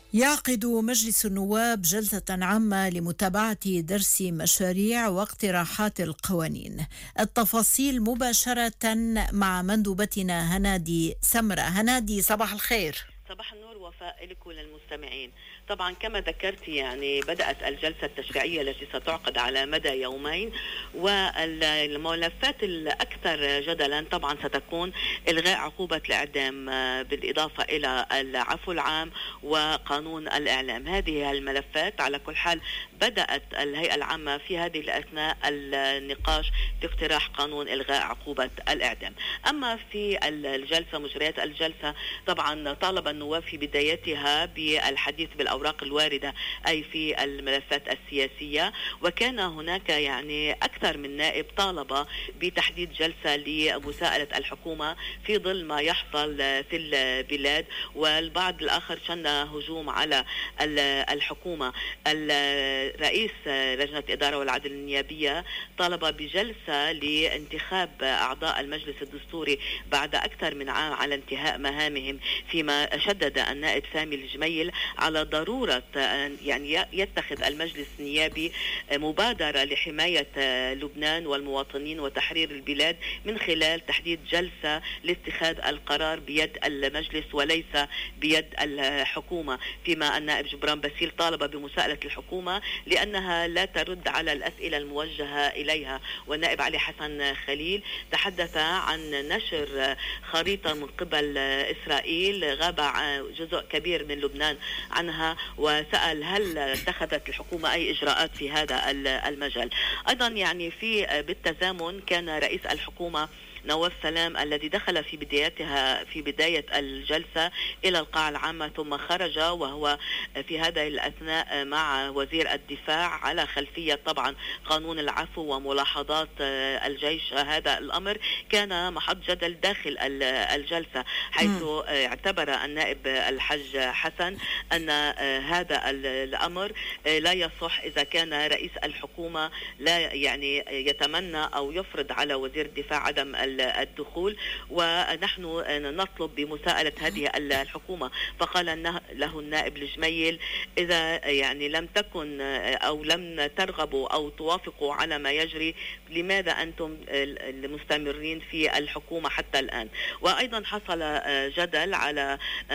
يعقد مجلس النواب جلسة عامة لمتابعة درس مشاريع واقتراحات القوانين. التفاصيل مباشرة مع مندوبتنا هنادي سمرة. هنادي، صباح الخير. صباح النور وفاء لكم للمستمعين. طبعا كما ذكرت يعني بدأت الجلسة التشريعية التي ستعقد على مدى يومين، والملفات الأكثر جدلا طبعا ستكون إلغاء عقوبة الإعدام بالإضافة إلى العفو العام وقانون الإعلام. هذه الملفات على كل حال بدأت الهيئة العامة في هذه الأثناء النقاش في اقتراح قانون إلغاء عقوبة الإعدام. أما في الجلسة مجريات الجلسة طبعا طالب النواب في بدايتها بالحديث بالأوراق الواردة أي في الملفات السياسية، وكان هناك يعني أكثر من نائب طالب بتحديد جلسة لمساءلة الحكومة في ظل ما يحصل في البلاد، والبعض الآخر شن هجوم على الحكومة. رئيس لجنة الإدارة والعدل النيابية طالب بجلسة لانتخاب أعضاء المجلس الدستوري بعد أكثر من عام على انتهاء مهامهم، فيما شدد النائب سامي الجميل على ضرورة يعني يتخذ المجلس النيابي مبادرة لحماية لبنان والمواطنين وتحرير البلاد من خلال تحديد جلسة لاتخاذ القرار بيد المجلس وليس بيد الحكومة، فيما النائب جبران باسيل طالب بمساءلة الحكومة لأنها لا ترد على الأسئلة الموجهة إليها. والنائب علي حسن خليل تحدث عن نشر خريطة من قبل إسرائيل غاب جزء كبير من لبنان عنها، وسأل هل اتخذت الحكومة أي إجراءات في هذا المجال. أيضا يعني بالتزامن كان رئيس الحكومة نواف سلام الذي دخل في بداية الجلسة إلى القاعة العامة ثم خرج، وهو في هذه الأثناء مع وزير الدفاع على خلفية طبعا قانون العفو وملاحظات الجيش. هذا الأمر كان محط جدل داخل الجلسة، حيث اعتبر النائب الحج حسن أن هذا الأمر لا يصح إذا كان رئيس الحكومة لا يعني يتمنى أو يفرض على وزير الدفاع عدم الدخول، ونحن نطلب بمساءلة هذه الحكومة. فقال له النائب الجميل إذا يعني لم تكن أو لم ترغبوا أو توافقوا على ما يجري لماذا أنتم المستمرين في الحكومة حتى الآن. وأيضا حصل جدل على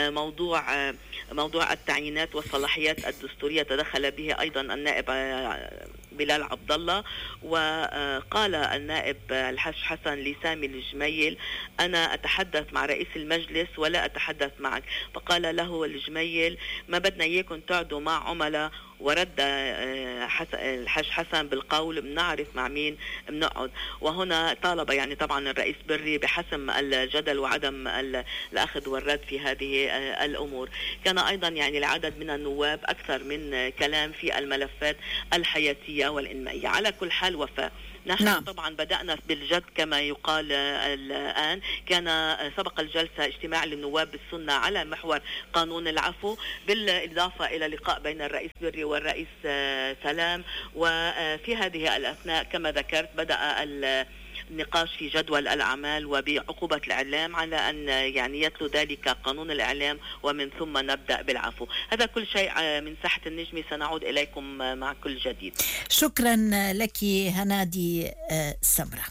موضوع التعيينات والصلاحيات الدستورية، تدخل به أيضا النائب بلال عبد الله، وقال النائب الحاج حسن لسامي الجميل أنا أتحدث مع رئيس المجلس ولا أتحدث معك. فقال له الجميل ما بدنا إياكم تقعدوا مع عملاء، ورد الحاج حسن بالقول بنعرف مع مين بنقعد. وهنا طالب يعني طبعا الرئيس بري بحسم الجدل وعدم الأخذ والرد في هذه الأمور. كان أيضا يعني العدد من النواب أكثر من كلام في الملفات الحياتية والإنمائية. على كل حال وفاء نحن طبعا بدأنا بالجد كما يقال الآن. كان سبق الجلسة اجتماع للنواب بالسنة على محور قانون العفو، بالإضافة إلى لقاء بين الرئيس بري والرئيس سلام. وفي هذه الأثناء كما ذكرت بدأ النقاش في جدول الأعمال وبعقوبة الإعلام على أن يعني يتلو ذلك قانون الإعلام، ومن ثم نبدأ بالعفو. هذا كل شيء من ساحة النجمة، سنعود إليكم مع كل جديد. شكرا لك هنادي سمرة.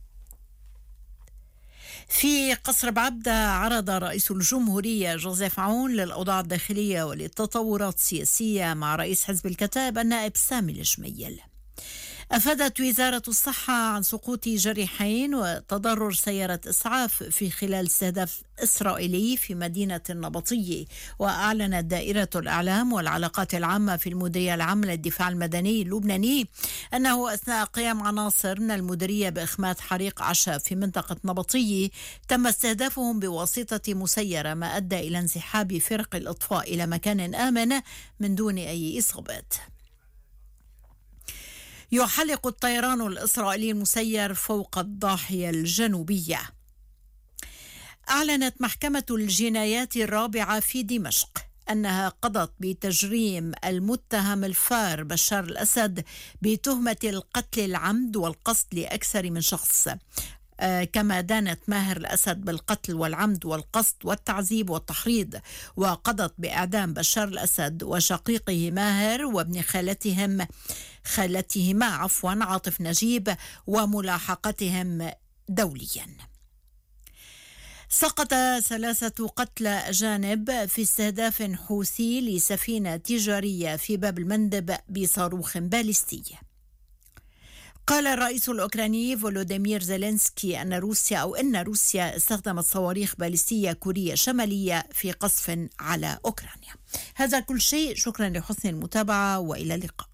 في قصر بعبدة عرض رئيس الجمهورية جوزيف عون للأوضاع الداخلية وللتطورات السياسية مع رئيس حزب الكتائب النائب سامي الجميل. أفادت وزارة الصحة عن سقوط جريحين وتضرر سيارة إسعاف في خلال استهداف إسرائيلي في مدينة النبطية. وأعلنت دائرة الإعلام والعلاقات العامة في المديرية العامة للدفاع المدني اللبناني أنه أثناء قيام عناصر من المديرية بإخماد حريق عشاء في منطقة نبطية تم استهدافهم بواسطة مسيرة، ما أدى إلى انسحاب فرق الإطفاء إلى مكان آمن من دون أي إصابات. يحلق الطيران الإسرائيلي المسير فوق الضاحية الجنوبية. أعلنت محكمة الجنايات الرابعة في دمشق أنها قضت بتجريم المتهم الفار بشار الأسد بتهمة القتل العمد والقصد لأكثر من شخص. كما دانت ماهر الأسد بالقتل والعمد والقصد والتعذيب والتحريض، وقضت بإعدام بشار الأسد وشقيقه ماهر وابن خالتهما عاطف نجيب وملاحقتهم دوليا. سقط 3 قتلى أجانب في استهداف حوثي لسفينة تجارية في باب المندب بصاروخ باليستي. قال الرئيس الأوكراني فولوديمير زيلينسكي أن روسيا استخدمت صواريخ باليستية كورية شمالية في قصف على أوكرانيا. هذا كل شيء، شكرا لحسن المتابعة وإلى اللقاء.